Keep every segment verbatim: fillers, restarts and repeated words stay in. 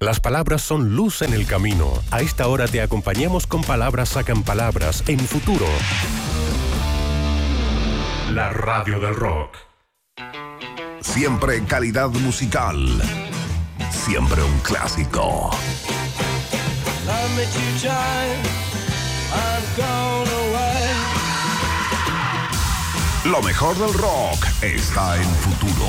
Las palabras son luz en el camino. A esta hora te acompañamos con Palabras Sacan Palabras en Futuro. La radio del rock. Siempre calidad musical. Siempre un clásico. Lo mejor del rock está en Futuro.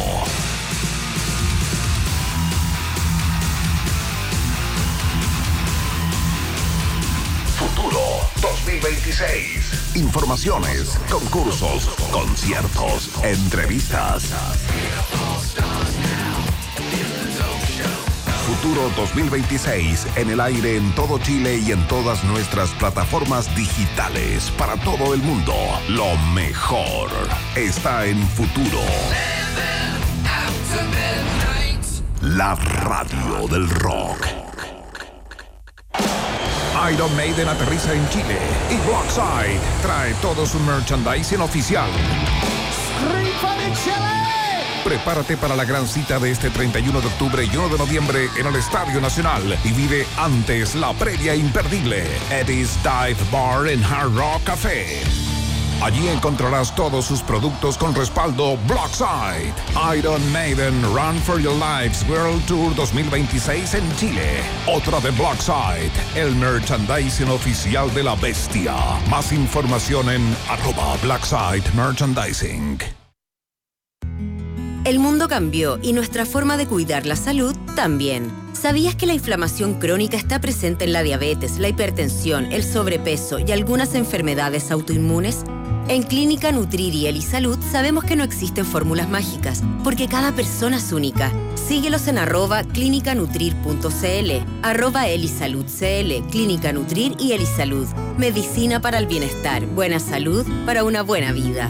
Futuro dos mil veintiséis. Informaciones, concursos, conciertos, entrevistas. Futuro dos mil veintiséis en el aire en todo Chile y en todas nuestras plataformas digitales para todo el mundo. Lo mejor está en Futuro. La radio del rock. Iron Maiden aterriza en Chile y Blockside trae todo su merchandising oficial. Prepárate para la gran cita de este treinta y uno de octubre y uno de noviembre en el Estadio Nacional y vive antes la previa imperdible Eddie's Dive Bar en Hard Rock Café. Allí encontrarás todos sus productos con respaldo Blockside. Iron Maiden Run for Your Lives World Tour dos mil veintiséis en Chile. Otra de Blockside, el merchandising oficial de la bestia. Más información en arroba Blockside Merchandising. El mundo cambió y nuestra forma de cuidar la salud también. ¿Sabías que la inflamación crónica está presente en la diabetes, la hipertensión, el sobrepeso y algunas enfermedades autoinmunes? En Clínica Nutrir y Elisalud sabemos que no existen fórmulas mágicas, porque cada persona es única. Síguelos en arroba clínica nutrir punto c l, arroba Elisalud C L, Clínica Nutrir y Elisalud. Medicina para el bienestar, buena salud para una buena vida.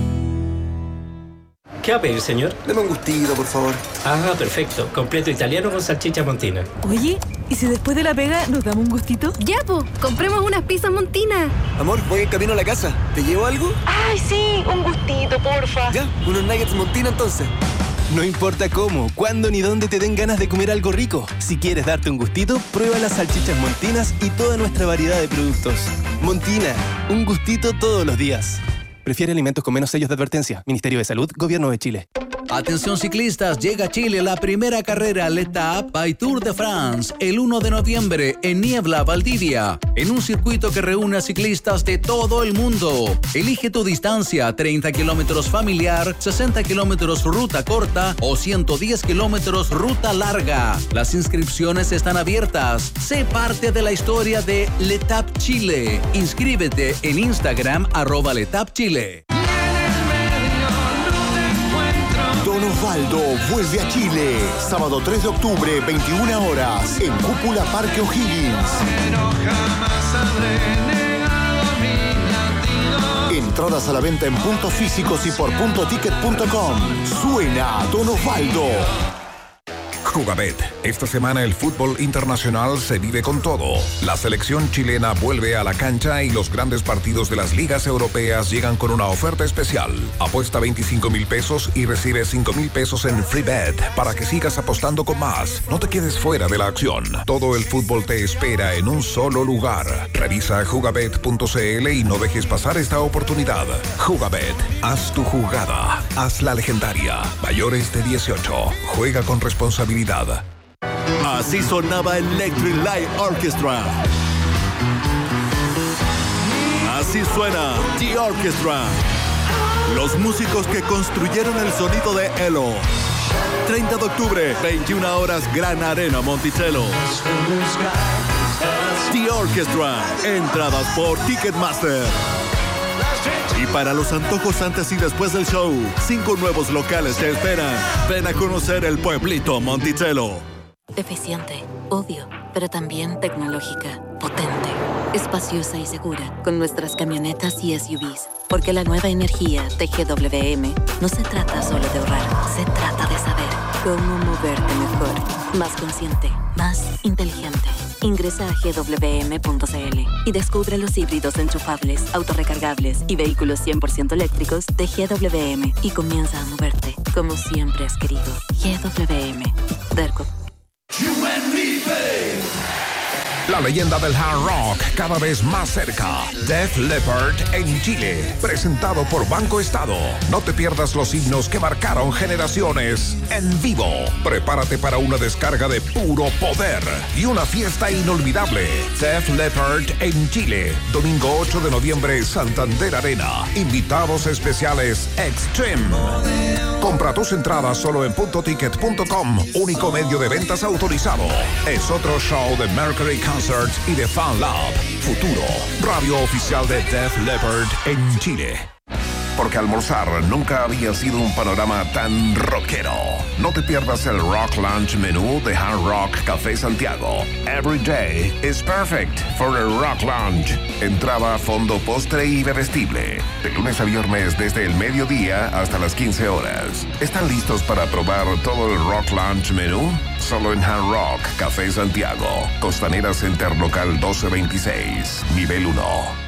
¿Qué va a pedir, señor? Deme un gustito, por favor. Ah, perfecto. Completo italiano con salchicha montina. Oye, ¿y si después de la pega nos damos un gustito? Ya, po. Compremos unas pizzas montinas. Amor, voy en camino a la casa. ¿Te llevo algo? Ay, sí. Un gustito, porfa. Ya, unos nuggets montina entonces. No importa cómo, cuándo ni dónde te den ganas de comer algo rico. Si quieres darte un gustito, prueba las salchichas Montinas y toda nuestra variedad de productos. Montina, un gustito todos los días. Prefiere alimentos con menos sellos de advertencia. Ministerio de Salud, Gobierno de Chile. Atención ciclistas, llega a Chile la primera carrera L'Étape by Tour de France el uno de noviembre en Niebla, Valdivia, en un circuito que reúne a ciclistas de todo el mundo. Elige tu distancia, treinta kilómetros familiar, sesenta kilómetros ruta corta o ciento diez kilómetros ruta larga. Las inscripciones están abiertas. Sé parte de la historia de L'Étape Chile. Inscríbete en Instagram arroba L'Étape Chile. Don Osvaldo vuelve a Chile. Sábado tres de octubre, veintiuna horas, en Cúpula Parque O'Higgins. Entradas a la venta en puntos físicos y por punto ticket punto com. Suena Don Osvaldo. Jugabet. Esta semana el fútbol internacional se vive con todo. La selección chilena vuelve a la cancha y los grandes partidos de las ligas europeas llegan con una oferta especial. Apuesta veinticinco mil pesos y recibe cinco mil pesos en free bet para que sigas apostando con más. No te quedes fuera de la acción. Todo el fútbol te espera en un solo lugar. Revisa jugabet punto c l y no dejes pasar esta oportunidad. Jugabet. Haz tu jugada. Haz la legendaria. Mayores de dieciocho. Juega con responsabilidad. Así sonaba Electric Light Orchestra. Así suena The Orchestra. Los músicos que construyeron el sonido de Elo. treinta de octubre, veintiuna horas, Gran Arena Monticello. The Orchestra. Entradas por Ticketmaster. Y para los antojos antes y después del show, cinco nuevos locales te esperan. Ven a conocer el pueblito Monticello. Eficiente, obvio, pero también tecnológica, potente, espaciosa y segura, con nuestras camionetas y S U Vs. Porque la nueva energía de G W M no se trata solo de ahorrar, se trata de saber cómo moverte mejor, más consciente, más inteligente. Ingresa a G W M punto c l y descubre los híbridos enchufables, autorrecargables y vehículos cien por ciento eléctricos de G W M y comienza a moverte como siempre has querido. G W M. Derco. You and me, La leyenda del hard rock cada vez más cerca. Def Leppard en Chile. Presentado por Banco Estado. No te pierdas los himnos que marcaron generaciones en vivo. Prepárate para una descarga de puro poder y una fiesta inolvidable. Def Leppard en Chile. Domingo ocho de noviembre, Santander Arena. Invitados especiales Extreme. Compra tus entradas solo en punto ticket punto com, único medio de ventas autorizado. Es otro show de Mercury Concerts y de Fan Lab. Futuro, radio oficial de Def Leppard en Chile. Porque almorzar nunca había sido un panorama tan rockero. No te pierdas el Rock Lunch menú de Hard Rock Café Santiago. Every day is perfect for a Rock Lunch. Entrada, fondo, postre y bebestible. De lunes a viernes desde el mediodía hasta las quince horas. ¿Están listos para probar todo el Rock Lunch menú? Solo en Hard Rock Café Santiago. Costanera Center Local doce veintiséis. Nivel uno.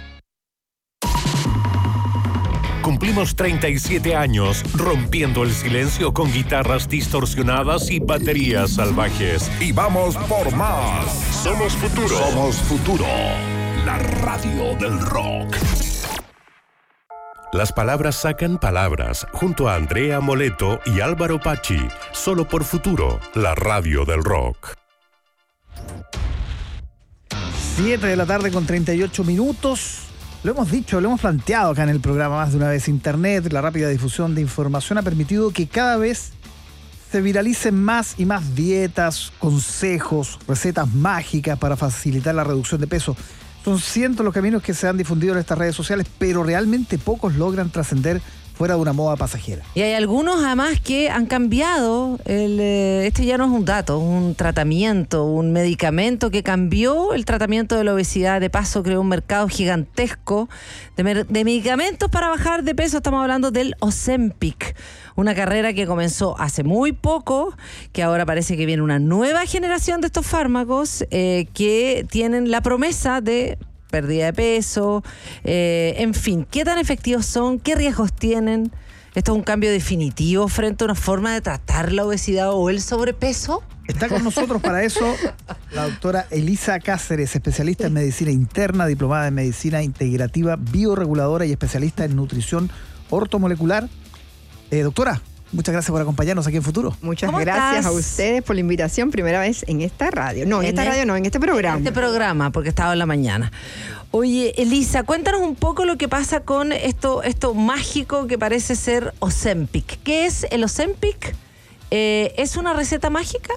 Cumplimos treinta y siete años rompiendo el silencio con guitarras distorsionadas y baterías salvajes. Y vamos por más. Somos Futuro. Somos Futuro. La radio del rock. Las palabras sacan palabras, junto a Andrea Moleto y Álvaro Pachi, solo por Futuro, la radio del rock. siete de la tarde con treinta y ocho minutos. Lo hemos dicho, lo hemos planteado acá en el programa más de una vez. Internet, la rápida difusión de información ha permitido que cada vez se viralicen más y más dietas, consejos, recetas mágicas para facilitar la reducción de peso. Son cientos los caminos que se han difundido en estas redes sociales, pero realmente pocos logran trascender fuera de una moda pasajera. Y hay algunos además que han cambiado, el, eh, este ya no es un dato, un tratamiento, un medicamento que cambió el tratamiento de la obesidad. De paso creó un mercado gigantesco de, mer- de medicamentos para bajar de peso. Estamos hablando del Ozempic, una carrera que comenzó hace muy poco, que ahora parece que viene una nueva generación de estos fármacos eh, que tienen la promesa de pérdida de peso, eh, en fin, ¿qué tan efectivos son? ¿Qué riesgos tienen? ¿Esto es un cambio definitivo frente a una forma de tratar la obesidad o el sobrepeso? Está con nosotros para eso la doctora Elisa Cáceres, especialista en medicina interna, diplomada en medicina integrativa, bioreguladora y especialista en nutrición ortomolecular. Eh, doctora, muchas gracias por acompañarnos aquí en Futuro. Muchas gracias estás? a ustedes por la invitación, primera vez en esta radio. No, en, en esta el, radio no, en este programa. En este programa, porque estaba en la mañana. Oye, Elisa, cuéntanos un poco lo que pasa con esto, esto mágico que parece ser Ozempic. ¿Qué es el Ozempic? Eh, ¿Es una receta mágica?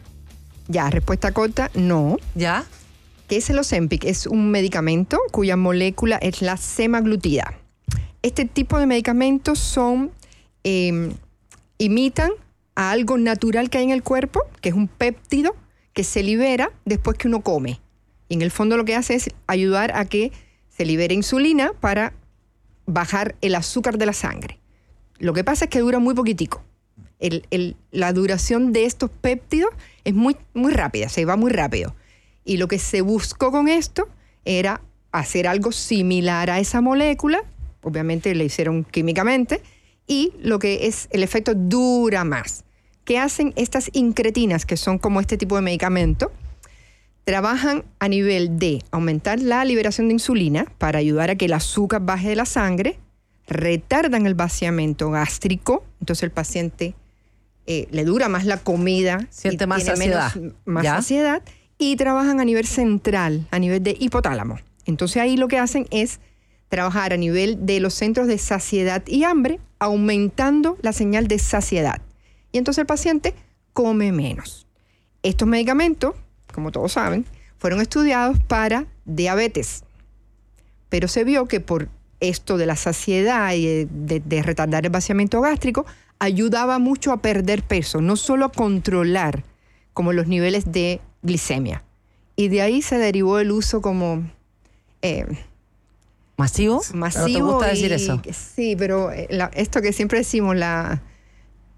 Ya, respuesta corta, no. ¿Ya? ¿Qué es el Ozempic? Es un medicamento cuya molécula es la semaglutida. Este tipo de medicamentos son... Eh, imitan a algo natural que hay en el cuerpo, que es un péptido que se libera después que uno come. Y en el fondo lo que hace es ayudar a que se libere insulina para bajar el azúcar de la sangre. Lo que pasa es que dura muy poquitico. El, el, la duración de estos péptidos es muy, muy rápida, se va muy rápido. Y lo que se buscó con esto era hacer algo similar a esa molécula, obviamente le hicieron químicamente, y lo que es el efecto dura más. ¿Qué hacen estas incretinas, que son como este tipo de medicamento? Trabajan a nivel de aumentar la liberación de insulina para ayudar a que el azúcar baje de la sangre, retardan el vaciamiento gástrico, entonces el paciente eh, le dura más la comida, siente más saciedad, menos, más saciedad, y trabajan a nivel central, a nivel de hipotálamo. Entonces ahí lo que hacen es trabajar a nivel de los centros de saciedad y hambre, aumentando la señal de saciedad. Y entonces el paciente come menos. Estos medicamentos, como todos saben, fueron estudiados para diabetes. Pero se vio que por esto de la saciedad y de, de, de retardar el vaciamiento gástrico, ayudaba mucho a perder peso, no solo a controlar como los niveles de glicemia. Y de ahí se derivó el uso como... Eh, ¿Masivo? Masivo. ¿Pero te gusta y, decir eso? Sí, pero la, esto que siempre decimos, la,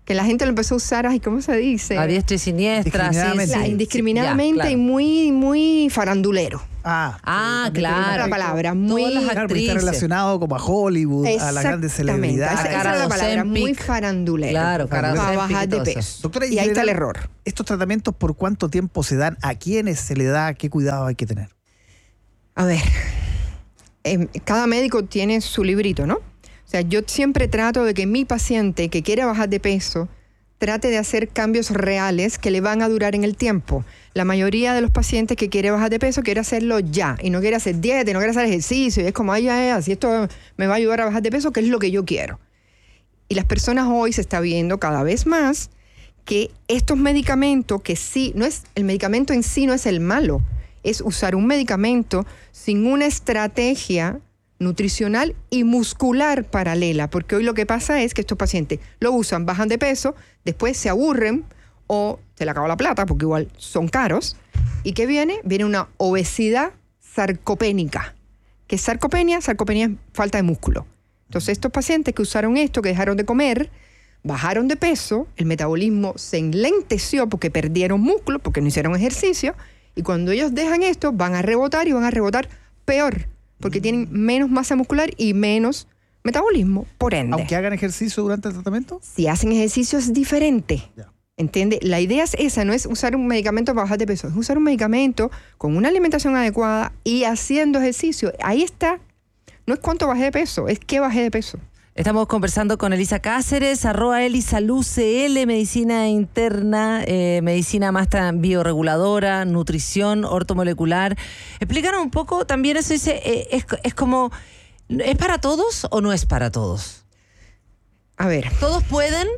que la gente lo empezó a usar, ay, ¿cómo se dice? A diestra y siniestra. Indiscriminadamente, Sí, sí. indiscriminadamente Ya, claro. y muy, muy farandulero. Ah, Ah, claro. La palabra, muy... Todas las claro, porque está actrices. relacionado como a Hollywood, a las grandes Exactamente, celebridades. esa, esa es la palabra, muy farandulero. Claro, para Ozempic bajar y de todo eso. peso. Doctora, y ahí está el general, error. ¿Estos tratamientos por cuánto tiempo se dan? ¿A quiénes se le da? ¿Qué cuidado hay que tener? A ver, eh, cada médico tiene su librito, ¿no? O sea, yo siempre trato de que mi paciente que quiere bajar de peso trate de hacer cambios reales que le van a durar en el tiempo. La mayoría de los pacientes que quiere bajar de peso quiere hacerlo ya y no quiere hacer dieta, y no quiere hacer ejercicio y es como, ay, ya, ya, si esto me va a ayudar a bajar de peso, que es lo que yo quiero. Y las personas hoy se está viendo cada vez más que estos medicamentos, que sí, no es, el medicamento en sí no es el malo, es usar un medicamento sin una estrategia nutricional y muscular paralela, porque hoy lo que pasa es que estos pacientes lo usan, bajan de peso, después se aburren o se le acaba la plata, porque igual son caros, y ¿qué viene? Viene una obesidad sarcopénica. ¿Qué es sarcopenia? Sarcopenia es falta de músculo. Entonces estos pacientes que usaron esto, que dejaron de comer, bajaron de peso, el metabolismo se enlenteció porque perdieron músculo, porque no hicieron ejercicio, y cuando ellos dejan esto, van a rebotar y van a rebotar peor, porque tienen menos masa muscular y menos metabolismo, por ende. Aunque hagan ejercicio durante el tratamiento. Si hacen ejercicio es diferente. Ya. ¿Entiende? La idea es esa, no es usar un medicamento para bajar de peso, es usar un medicamento con una alimentación adecuada y haciendo ejercicio. Ahí está. No es cuánto bajé de peso, es qué bajé de peso. Estamos conversando con Elisa Cáceres, arroba Elisalud C L, medicina interna, eh, medicina más tan bioreguladora, nutrición, ortomolecular. Explícanos un poco, también eso dice, eh, es, es como, ¿es para todos o no es para todos? A ver. ¿Todos pueden?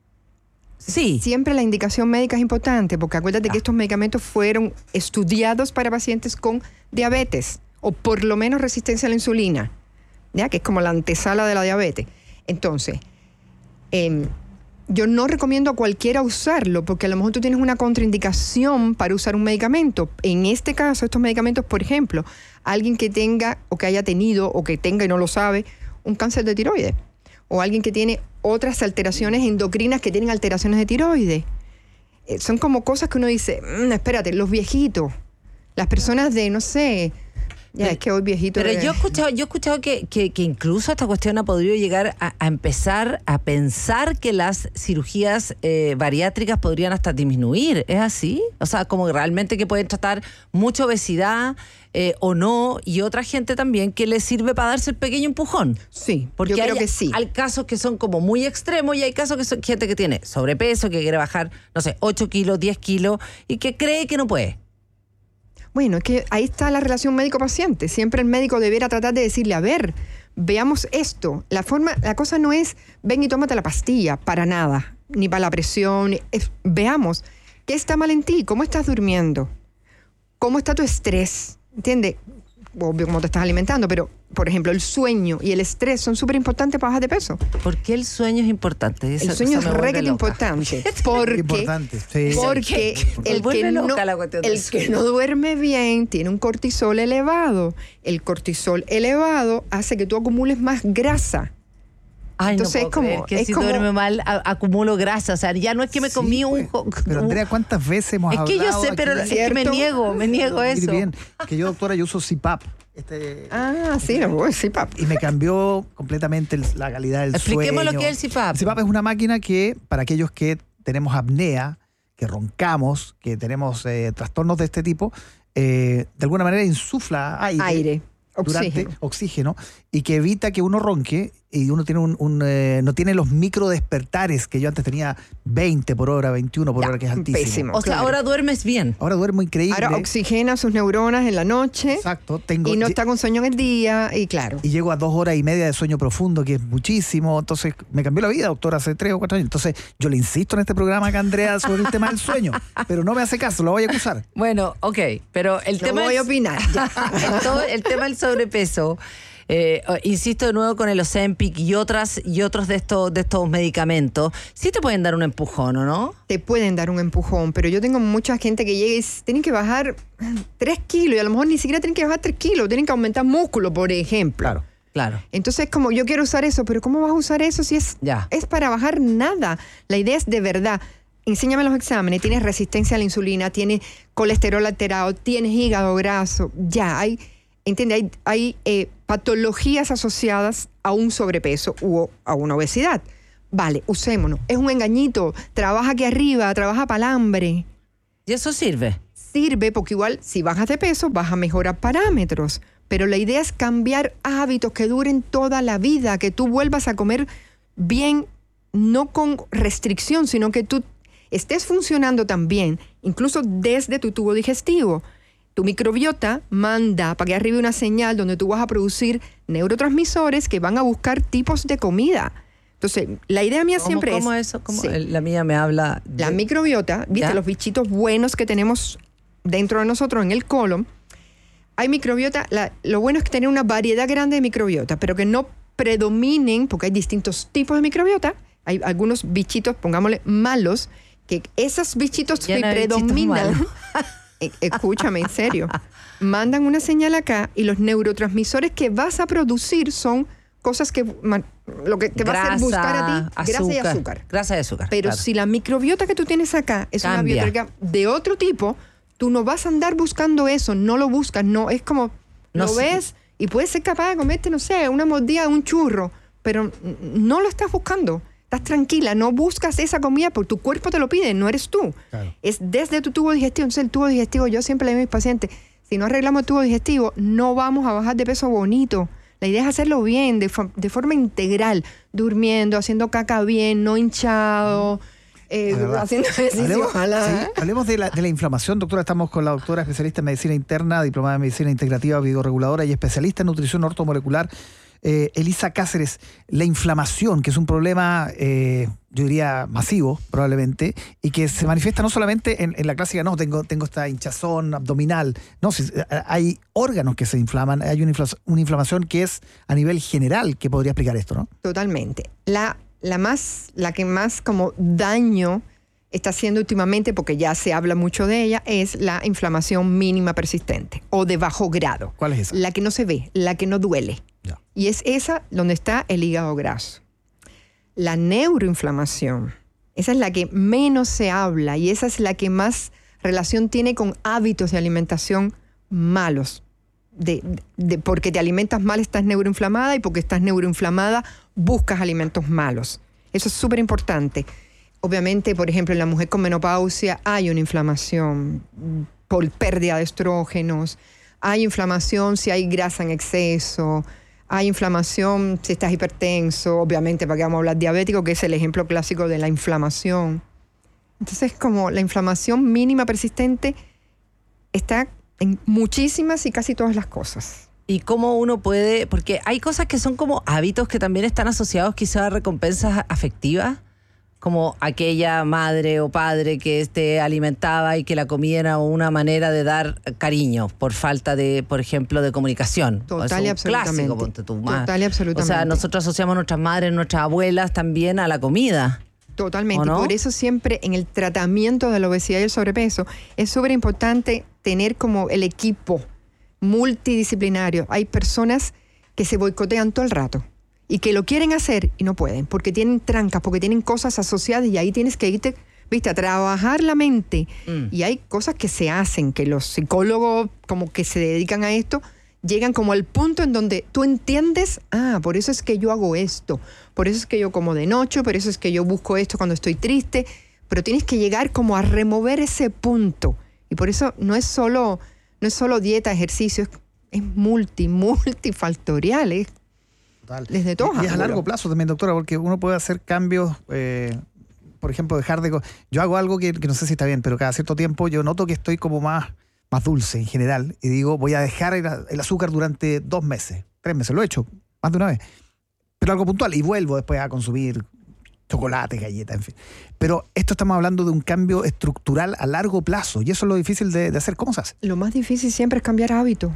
Sí. Siempre la indicación médica es importante, porque acuérdate ah. que estos medicamentos fueron estudiados para pacientes con diabetes, o por lo menos resistencia a la insulina, ¿ya? Que es como la antesala de la diabetes. Entonces, eh, yo no recomiendo a cualquiera usarlo, porque a lo mejor tú tienes una contraindicación para usar un medicamento. En este caso, estos medicamentos, por ejemplo, alguien que tenga, o que haya tenido, o que tenga y no lo sabe, un cáncer de tiroides, o alguien que tiene otras alteraciones endocrinas que tienen alteraciones de tiroides. Eh, son como cosas que uno dice, mmm, espérate, los viejitos, las personas de, no sé... Ya, pero, es que hoy viejito... Pero de... yo he escuchado, yo he escuchado que, que, que incluso esta cuestión ha podido llegar a, a empezar a pensar que las cirugías eh, bariátricas podrían hasta disminuir. ¿Es así? O sea, como realmente que pueden tratar mucha obesidad eh, o no, y otra gente también que les sirve para darse el pequeño empujón. Sí, porque yo creo hay, que sí. Hay casos que son como muy extremos y hay casos que son gente que tiene sobrepeso, que quiere bajar, no sé, ocho kilos, diez kilos y que cree que no puede. Bueno, es que ahí está la relación médico-paciente. Siempre el médico debiera tratar de decirle, a ver, veamos esto. La forma, la cosa no es, ven y tómate la pastilla, para nada, ni para la presión. Es, veamos, ¿qué está mal en ti? ¿Cómo estás durmiendo? ¿Cómo está tu estrés? ¿Entiendes? Obvio cómo te estás alimentando, pero, por ejemplo, el sueño y el estrés son súper importantes para bajar de peso. ¿Por qué el sueño es importante? Esa, el sueño es re que importante. Porque, importante, sí. porque el, que no, el que no duerme bien tiene un cortisol elevado. El cortisol elevado hace que tú acumules más grasa. Ay, Entonces no es como, que es si como, duerme mal a, acumulo grasa, o sea, ya no es que me comí sí, un... Pues, pero Andrea, ¿cuántas veces hemos es hablado? Es que yo sé, pero es que me niego, me niego eso. Bien, que yo, doctora, yo uso C PAP. Este, ah, sí, este, no, C PAP. Y me cambió completamente el, la calidad del Expliquemos sueño. Expliquemos lo que es el C PAP. El C PAP es una máquina que, para aquellos que tenemos apnea, que roncamos, que tenemos eh, trastornos de este tipo, eh, de alguna manera insufla aire. Aire. Durante Oxígeno. oxígeno y que evita que uno ronque y uno tiene un, un eh, no tiene los micro despertares que yo antes tenía veinte por hora, veintiuno por ya, hora, que es altísimo. Pésimo, o sea, claro. ahora duermes bien. Ahora duermo increíble. Ahora oxigena sus neuronas en la noche. Exacto. Tengo, y no está con sueño en el día y claro. Y llego a dos horas y media de sueño profundo, que es muchísimo. Entonces me cambió la vida, doctora, hace tres o cuatro años. Entonces yo le insisto en este programa acá, Andrea, sobre el tema del sueño, pero no me hace caso, lo voy a acusar. Bueno, ok, pero el no tema... No voy es, a opinar. el, todo, el tema del sobrepeso... Eh, insisto de nuevo con el Ozempic y otras y otros de estos de estos medicamentos, sí te pueden dar un empujón, ¿o no? Te pueden dar un empujón, pero yo tengo mucha gente que llega y tienen que bajar tres kilos y a lo mejor ni siquiera tienen que bajar tres kilos, tienen que aumentar músculo, por ejemplo. Claro. Claro. Entonces, como yo quiero usar eso, pero ¿cómo vas a usar eso si es, es para bajar nada? La idea es de verdad. Enséñame los exámenes, tienes resistencia a la insulina, tienes colesterol alterado, tienes hígado graso, ya, hay, entiende, hay, hay eh, patologías asociadas a un sobrepeso u a una obesidad. Vale, usémonos. Es un engañito, trabaja aquí arriba, trabaja para el hambre. ¿Y eso sirve? Sirve porque igual, si bajas de peso, vas a mejorar parámetros. Pero la idea es cambiar hábitos que duren toda la vida, que tú vuelvas a comer bien, no con restricción, sino que tú estés funcionando también, incluso desde tu tubo digestivo. Tu microbiota manda para que arriba una señal donde tú vas a producir neurotransmisores que van a buscar tipos de comida. Entonces, la idea mía ¿Cómo, siempre ¿cómo es... eso? ¿Cómo sí. La mía me habla... De... La microbiota, ¿viste? ¿Ya? Los bichitos buenos que tenemos dentro de nosotros en el colon. Hay microbiota, la, lo bueno es que tener una variedad grande de microbiota, pero que no predominen, porque hay distintos tipos de microbiota. Hay algunos bichitos, pongámosle, malos, que esos bichitos que predominan... Escúchame, en serio. Mandan una señal acá y los neurotransmisores que vas a producir son cosas que... Lo que te grasa, va a hacer buscar a ti, azúcar, grasa y azúcar. Grasa y azúcar. Pero claro. si la microbiota que tú tienes acá es Cambia. una biota de otro tipo, tú no vas a andar buscando eso, no lo buscas, no, es como, No lo sé. ves y puedes ser capaz de comerte, no sé, una mordida de un churro, pero no lo estás buscando. Estás tranquila, no buscas esa comida porque tu cuerpo te lo pide, no eres tú. Claro. Es desde tu tubo digestivo. Entonces el tubo digestivo, yo siempre le digo a mis pacientes, si no arreglamos el tubo digestivo, no vamos a bajar de peso bonito. La idea es hacerlo bien, de, fo- de forma integral, durmiendo, haciendo caca bien, no hinchado, eh, haciendo ejercicio. Hablemos, ojalá. sí, hablemos de, la, de la inflamación, doctora. Estamos con la doctora especialista en medicina interna, diplomada en medicina integrativa, bioreguladora y especialista en nutrición ortomolecular, eh, Elisa Cáceres. La inflamación, que es un problema, eh, yo diría, masivo, probablemente, y que se manifiesta no solamente en, en la clásica, no, tengo, tengo esta hinchazón abdominal, no, si, hay órganos que se inflaman, hay una, infla, una inflamación que es a nivel general, que podría explicar esto, ¿no? Totalmente. La, la, más, la que más como daño está haciendo últimamente, porque ya se habla mucho de ella, es la inflamación mínima persistente o de bajo grado. ¿Cuál es esa? La que no se ve, la que no duele. Ya. Y es esa donde está el hígado graso. La neuroinflamación, esa es la que menos se habla y esa es la que más relación tiene con hábitos de alimentación malos. De, de, porque te alimentas mal estás neuroinflamada y porque estás neuroinflamada buscas alimentos malos. Eso es súper importante. Obviamente, por ejemplo, en la mujer con menopausia hay una inflamación por pérdida de estrógenos, hay inflamación si hay grasa en exceso, hay inflamación si estás hipertenso, obviamente, para que vamos a hablar diabético, que es el ejemplo clásico de la inflamación. Entonces, como la inflamación mínima persistente está en muchísimas y casi todas las cosas. Y cómo uno puede, porque hay cosas que son como hábitos que también están asociados quizás a recompensas afectivas, como aquella madre o padre que te alimentaba y que la comida era una manera de dar cariño por falta de, por ejemplo, de comunicación. Total y absolutamente. Clásico, ponte tú, ma. Total y absolutamente. O sea, nosotros asociamos a nuestras madres, nuestras abuelas también a la comida. Totalmente. ¿O no? Por eso siempre en el tratamiento de la obesidad y el sobrepeso es súper importante tener como el equipo multidisciplinario. Hay personas que se boicotean todo el rato y que lo quieren hacer y no pueden, porque tienen trancas, porque tienen cosas asociadas y ahí tienes que irte, viste, a trabajar la mente. Mm. Y hay cosas que se hacen, que los psicólogos como que se dedican a esto, llegan como al punto en donde tú entiendes, ah, por eso es que yo hago esto, por eso es que yo como de noche, por eso es que yo busco esto cuando estoy triste, pero tienes que llegar como a remover ese punto. Y por eso no es solo, no es solo dieta, ejercicio, es, es multi, multifactorial, es Total. Desde todo. Y, y es a largo plazo también, doctora, porque uno puede hacer cambios, eh, por ejemplo, dejar de... Yo hago algo que, que no sé si está bien, pero cada cierto tiempo yo noto que estoy como más, más dulce en general y digo, voy a dejar el, el azúcar durante dos meses, tres meses, lo he hecho más de una vez, pero algo puntual y vuelvo después a consumir chocolate, galletas, en fin. Pero esto estamos hablando de un cambio estructural a largo plazo y eso es lo difícil de, de hacer. ¿Cómo se hace? Lo más difícil siempre es cambiar hábito.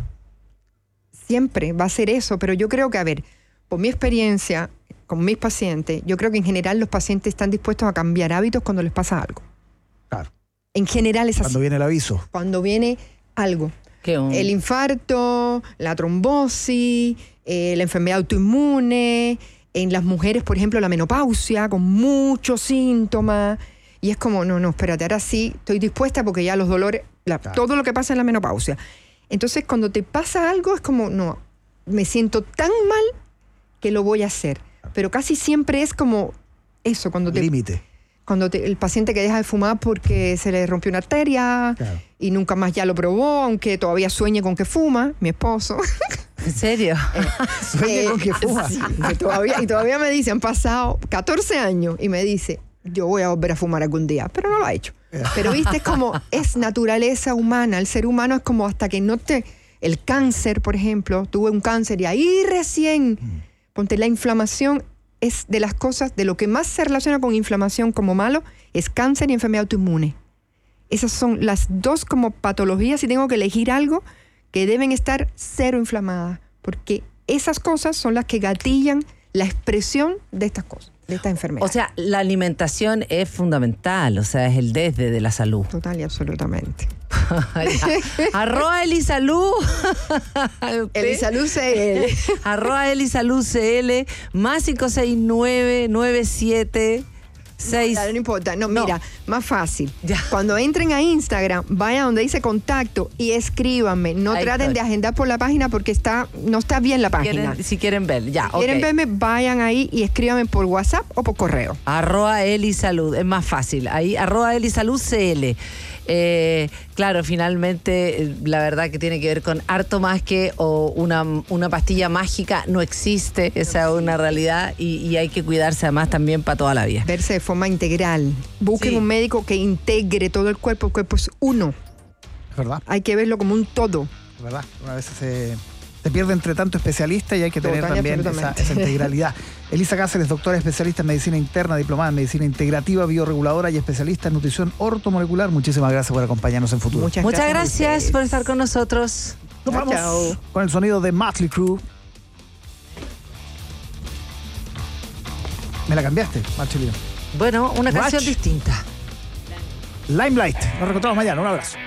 Siempre va a ser eso, pero yo creo que, a ver, por mi experiencia con mis pacientes, yo creo que en general los pacientes están dispuestos a cambiar hábitos cuando les pasa algo. Claro. En general es así. Cuando viene el aviso. Cuando viene algo. ¿Qué un... El infarto, la trombosis, eh, la enfermedad autoinmune, en las mujeres, por ejemplo, la menopausia, con muchos síntomas. Y es como, no, no, espérate, ahora sí estoy dispuesta porque ya los dolores, la, claro. todo lo que pasa en la menopausia. Entonces, cuando te pasa algo, es como, no, me siento tan mal que lo voy a hacer. Pero casi siempre es como eso, cuando te... Límite. Cuando te, el paciente que deja de fumar porque se le rompió una arteria, claro. y nunca más ya lo probó, aunque todavía sueñe con que fuma, mi esposo. ¿En serio? eh, Sueñe eh, con que fuma. Sí, y, todavía, y todavía me dice, han pasado catorce años, y me dice, yo voy a volver a fumar algún día, pero no lo ha hecho. Pero viste, es como, es naturaleza humana, el ser humano es como hasta que no te... El cáncer, por ejemplo, tuve un cáncer y ahí recién, mm. ponte la inflamación... es de las cosas, de lo que más se relaciona con inflamación como malo, es cáncer y enfermedad autoinmune. Esas son las dos como patologías, si tengo que elegir algo, que deben estar cero inflamadas, porque esas cosas son las que gatillan la expresión de estas cosas, de esta enfermedad. O sea, la alimentación es fundamental, o sea, es el desde de la salud. Total y absolutamente. Arroba Elisalud. Elisalud C L. Arroba Elisalud C L. Más cinco seis nueve nueve siete seis. No, no importa. No, no, mira, más fácil. Ya. Cuando entren a Instagram, vayan donde dice contacto y escríbanme. No Ahí traten estoy. de agendar por la página porque está, no está bien la página. ¿Quieren, si quieren ver, ya. Si okay. quieren verme, vayan ahí y escríbanme por WhatsApp o por correo. Arroba Elisalud. Es más fácil. Ahí, arroba Elisalud C L. Eh, claro, finalmente la verdad que tiene que ver con harto más que o una, una pastilla mágica no existe, esa es una realidad y, y hay que cuidarse además también para toda la vida. Verse de forma integral. Busquen sí. un médico que integre todo el cuerpo, el cuerpo es uno. Es verdad. Hay que verlo como un todo. Es verdad, una vez se, se pierde entre tanto especialista y hay que tener Total, también esa, esa integralidad. Elisa Cáceres, doctora especialista en medicina interna, diplomada en medicina integrativa, bioreguladora y especialista en nutrición ortomolecular. Muchísimas gracias por acompañarnos en Futuro. Muchas, Muchas gracias, gracias por estar con nosotros. Nos vamos chao. con el sonido de Mötley Crüe. ¿Me la cambiaste, Marcelino? Bueno, una Ratch. canción distinta. Limelight. Nos reencontramos mañana. Un abrazo.